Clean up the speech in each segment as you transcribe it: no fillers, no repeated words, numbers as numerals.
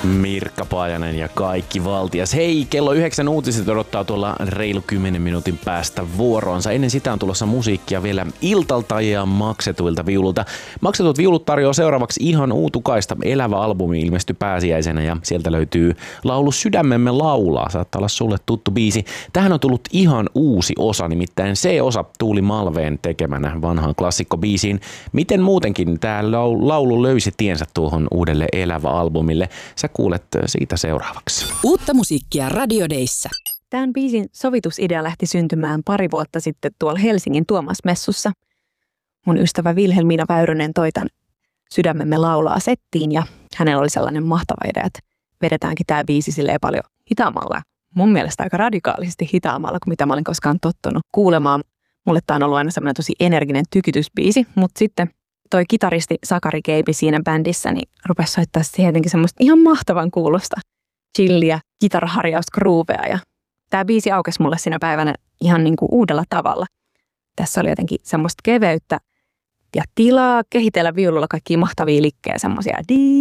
Mirkka Paajanen ja kaikki valtias. Hei, kello 9 uutiset odottaa tuolla reilu 10 minuutin päästä vuoroonsa. Ennen sitä on tulossa musiikkia vielä Iltalta ja Maksetuilta viululta. Maksetut viulut tarjoaa seuraavaksi ihan uutukaista. Elävä albumi ilmestyi pääsiäisenä ja sieltä löytyy laulu Sydämemme laulaa. Saattaa olla sulle tuttu biisi. Tähän on tullut ihan uusi osa, nimittäin C-osa Tuuli Malveen tekemänä vanhaan klassikkobiisiin. Miten muutenkin tämä laulu löysi tiensä tuohon uudelle Elävä-albumille? Sä kuulet siitä seuraavaksi. Uutta musiikkia Radio Dayssä. Tämän biisin sovitusidea lähti syntymään pari vuotta sitten tuolla Helsingin Tuomas-messussa. Mun ystävä Vilhelmiina Väyrynen toi tämän Sydämemme laulaa settiin ja hänellä oli sellainen mahtava idea, että vedetäänkin tämä biisi silleen paljon hitaammalla. Mun mielestä aika radikaalisesti hitaammalla kuin mitä mä olin koskaan tottunut kuulemaan. Mulle tämä on ollut aina semmoinen tosi energinen tykytysbiisi, mutta sitten toi kitaristi Sakari Keipi siinä bändissä niin rupesi soittaa siihen jotenkin semmoista ihan mahtavan kuulosta chilliä, kitaraharjausgruuvea ja tämä biisi aukesi mulle siinä päivänä ihan niin kuin uudella tavalla. Tässä oli jotenkin semmoista keveyttä ja tilaa kehitellä viululla kaikkia mahtavia likkejä, semmoisia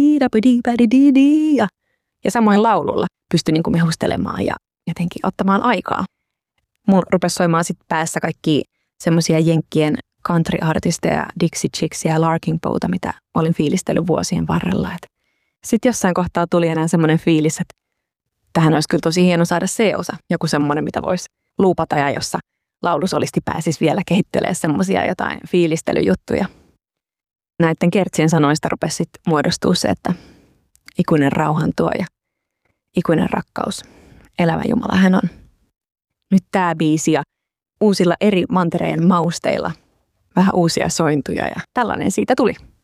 ja samoin laululla pystyi niin kuin mehustelemaan ja jotenkin ottamaan aikaa. Mulla rupesi soimaan sitten päässä kaikki semmoisia jenkkien country-artisteja, Dixie Chicksia ja Larkin Bowta, mitä olin fiilistellyt vuosien varrella. Sitten jossain kohtaa tuli enää semmoinen fiilis, että tähän olisi kyllä tosi hieno saada C-osa, joku semmoinen, mitä voisi luupata ja jossa laulusolisti pääsisi vielä kehittelemään semmoisia jotain fiilistelyjuttuja. Näiden kertsien sanoista rupesi sitten muodostua se, että ikuinen rauhan tuoja, ikuinen rakkaus, elävä Jumala hän on. Nyt tämä biisi ja uusilla eri mantereen mausteilla vähän uusia sointuja ja tällainen siitä tuli.